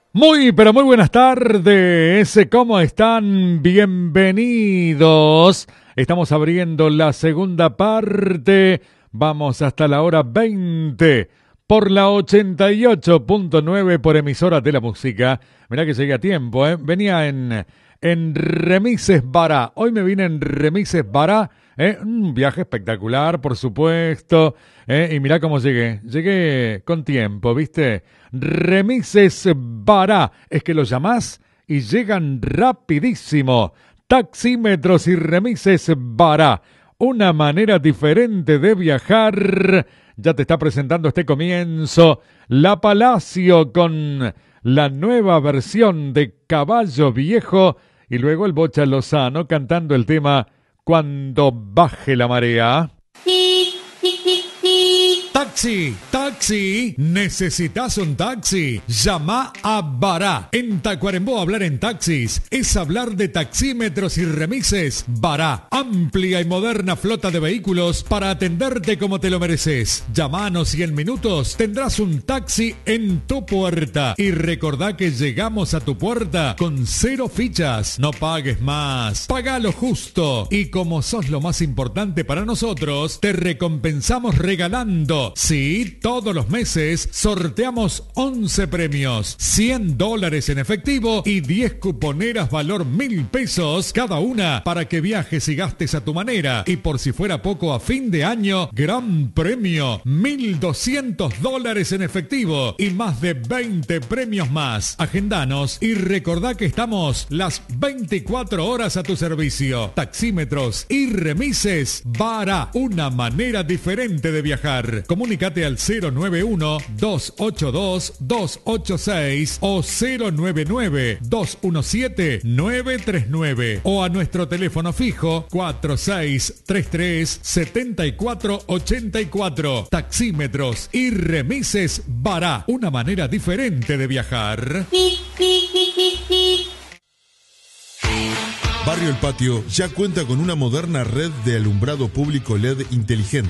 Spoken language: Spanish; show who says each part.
Speaker 1: Muy, pero muy buenas tardes. ¿Cómo están? Bienvenidos. Estamos abriendo la segunda parte. Vamos hasta la hora 20 por la 88.9 por emisoras de la música. Mirá que llegué a tiempo, ¿eh? Venía en Remises Bará. Hoy me vine en Remises Bará. Un viaje espectacular, por supuesto. Y mirá cómo llegué. Llegué con tiempo, ¿viste? Remises Bará. Es que lo llamás y llegan rapidísimo. Taxímetros y remises Bará. Una manera diferente de viajar. Ya te está presentando este comienzo La Palacio con la nueva versión de Caballo Viejo. Y luego el Bocha Lozano cantando el tema Cuando baje la marea. Taxi, taxi, ¿necesitas un taxi? Llama a Bará. En Tacuarembó hablar en taxis es hablar de taxímetros y remises. Bará, amplia y moderna flota de vehículos para atenderte como te lo mereces. Llámanos y en minutos tendrás un taxi en tu puerta. Y recordá que llegamos a tu puerta con 0 fichas. No pagues más, paga lo justo. Y como sos lo más importante para nosotros, te recompensamos regalando. Sí, todos los meses sorteamos 11 premios, $100 en efectivo y 10 cuponeras valor 1.000 pesos cada una para que viajes y gastes a tu manera. Y por si fuera poco, a fin de año, gran premio, $1.200 en efectivo y más de 20 premios más. Agendanos y recordá que estamos las 24 horas a tu servicio. Taxímetros y remises Bará, una manera diferente de viajar. Comunícate al 091-282-286 o 099-217-939 o a nuestro teléfono fijo 4633-7484. Taxímetros y remises Bará, una manera diferente de viajar.
Speaker 2: Barrio El Patio ya cuenta con una moderna red de alumbrado público LED inteligente